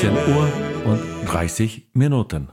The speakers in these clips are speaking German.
17:30.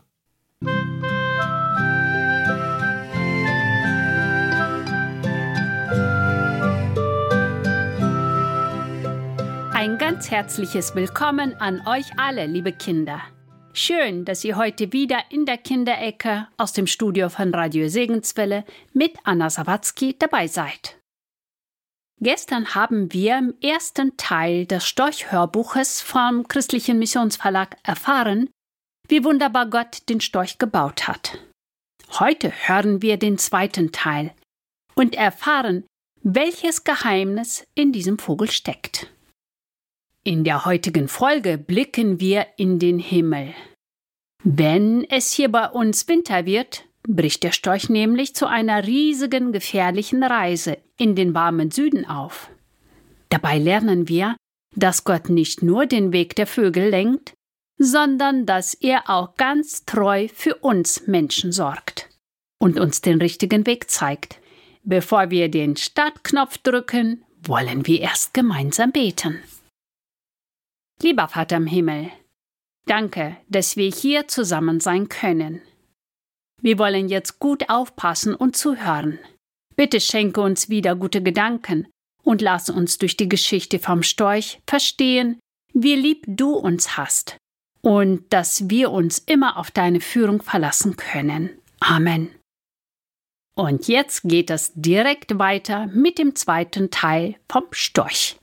Ein ganz herzliches Willkommen an euch alle, liebe Kinder. Schön, dass ihr heute wieder in der Kinderecke aus dem Studio von Radio Segenswelle mit Anna Sawatzki dabei seid. Gestern haben wir im ersten Teil des Storch-Hörbuches vom Christlichen Missionsverlag erfahren, wie wunderbar Gott den Storch gebaut hat. Heute hören wir den zweiten Teil und erfahren, welches Geheimnis in diesem Vogel steckt. In der heutigen Folge blicken wir in den Himmel. Wenn es hier bei uns Winter wird, bricht der Storch nämlich zu einer riesigen, gefährlichen Reise in den warmen Süden auf. Dabei lernen wir, dass Gott nicht nur den Weg der Vögel lenkt, sondern dass er auch ganz treu für uns Menschen sorgt und uns den richtigen Weg zeigt. Bevor wir den Startknopf drücken, wollen wir erst gemeinsam beten. Lieber Vater im Himmel, danke, dass wir hier zusammen sein können. Wir wollen jetzt gut aufpassen und zuhören. Bitte schenke uns wieder gute Gedanken und lass uns durch die Geschichte vom Storch verstehen, wie lieb du uns hast und dass wir uns immer auf deine Führung verlassen können. Amen. Und jetzt geht es direkt weiter mit dem zweiten Teil vom Storch.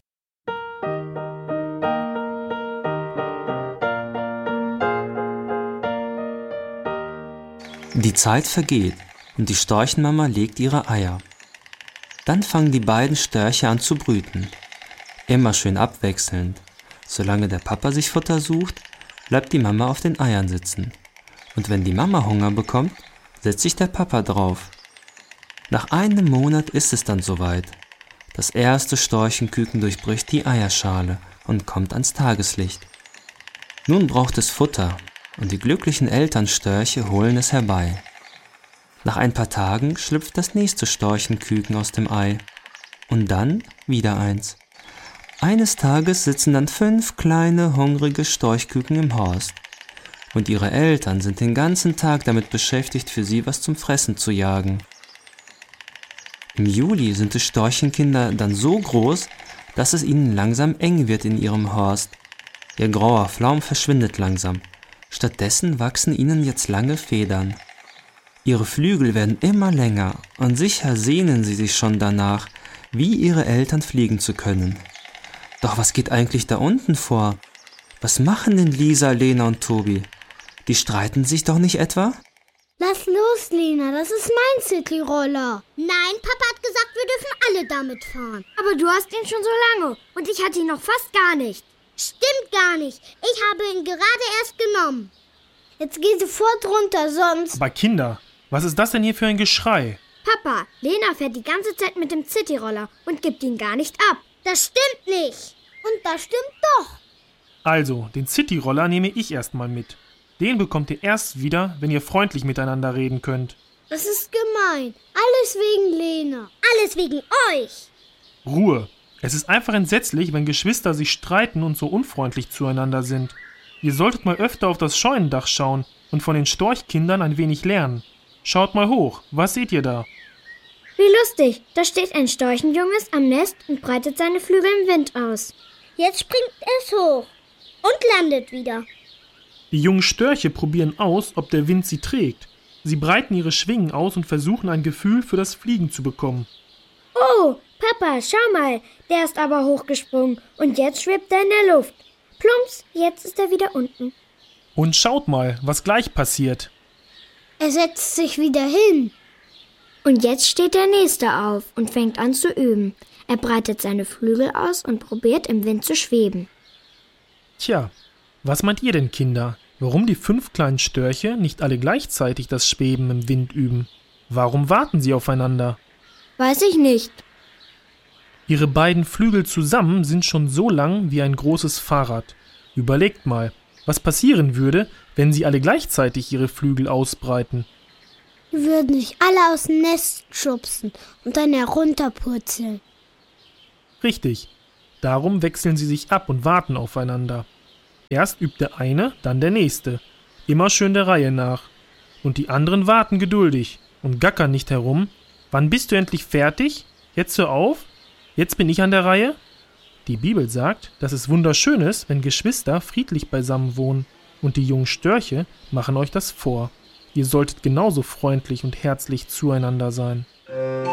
Die Zeit vergeht und die Storchenmama legt ihre Eier. Dann fangen die beiden Störche an zu brüten. Immer schön abwechselnd. Solange der Papa sich Futter sucht, bleibt die Mama auf den Eiern sitzen. Und wenn die Mama Hunger bekommt, setzt sich der Papa drauf. Nach einem Monat ist es dann soweit. Das erste Storchenküken durchbricht die Eierschale und kommt ans Tageslicht. Nun braucht es Futter. Und die glücklichen Elternstörche holen es herbei. Nach ein paar Tagen schlüpft das nächste Storchenküken aus dem Ei. Und dann wieder eins. Eines Tages sitzen dann 5 kleine, hungrige Storchküken im Horst. Und ihre Eltern sind den ganzen Tag damit beschäftigt, für sie was zum Fressen zu jagen. Im Juli sind die Storchenkinder dann so groß, dass es ihnen langsam eng wird in ihrem Horst. Ihr grauer Flaum verschwindet langsam. Stattdessen wachsen ihnen jetzt lange Federn. Ihre Flügel werden immer länger und sicher sehnen sie sich schon danach, wie ihre Eltern fliegen zu können. Doch was geht eigentlich da unten vor? Was machen denn Lisa, Lena und Tobi? Die streiten sich doch nicht etwa? Lass los, Lena, das ist mein Cityroller. Nein, Papa hat gesagt, wir dürfen alle damit fahren. Aber du hast ihn schon so lange und ich hatte ihn noch fast gar nicht. Stimmt gar nicht. Ich habe ihn gerade erst genommen. Jetzt geh sofort runter, sonst... Aber Kinder, was ist das denn hier für ein Geschrei? Papa, Lena fährt die ganze Zeit mit dem Cityroller und gibt ihn gar nicht ab. Das stimmt nicht. Und das stimmt doch. Also, den Cityroller nehme ich erstmal mit. Den bekommt ihr erst wieder, wenn ihr freundlich miteinander reden könnt. Das ist gemein. Alles wegen Lena. Alles wegen euch. Ruhe. Es ist einfach entsetzlich, wenn Geschwister sich streiten und so unfreundlich zueinander sind. Ihr solltet mal öfter auf das Scheunendach schauen und von den Storchkindern ein wenig lernen. Schaut mal hoch, was seht ihr da? Wie lustig, da steht ein Storchenjunges am Nest und breitet seine Flügel im Wind aus. Jetzt springt es hoch und landet wieder. Die jungen Störche probieren aus, ob der Wind sie trägt. Sie breiten ihre Schwingen aus und versuchen ein Gefühl für das Fliegen zu bekommen. Oh, Papa, schau mal, der ist aber hochgesprungen und jetzt schwebt er in der Luft. Plumps, jetzt ist er wieder unten. Und schaut mal, was gleich passiert. Er setzt sich wieder hin. Und jetzt steht der Nächste auf und fängt an zu üben. Er breitet seine Flügel aus und probiert im Wind zu schweben. Tja, was meint ihr denn, Kinder? Warum die 5 kleinen Störche nicht alle gleichzeitig das Schweben im Wind üben? Warum warten sie aufeinander? Weiß ich nicht. Ihre beiden Flügel zusammen sind schon so lang wie ein großes Fahrrad. Überlegt mal, was passieren würde, wenn sie alle gleichzeitig ihre Flügel ausbreiten. Die würden sich alle aus dem Nest schubsen und dann herunterpurzeln. Richtig. Darum wechseln sie sich ab und warten aufeinander. Erst übt der eine, dann der nächste. Immer schön der Reihe nach. Und die anderen warten geduldig und gackern nicht herum. Wann bist du endlich fertig? Jetzt hör auf? Jetzt bin ich an der Reihe? Die Bibel sagt, dass es wunderschön ist, wenn Geschwister friedlich beisammen wohnen. Und die jungen Störche machen euch das vor. Ihr solltet genauso freundlich und herzlich zueinander sein.